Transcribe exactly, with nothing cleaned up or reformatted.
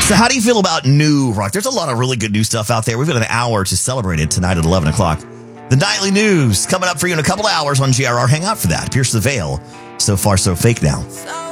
So how do you feel about new rock? There's a lot of really good new stuff out there. We've got an hour to celebrate it tonight at eleven o'clock. The Nightly News coming up for you in a couple hours on G R R. Hang out for that. Pierce the Veil. So Far, So Fake now.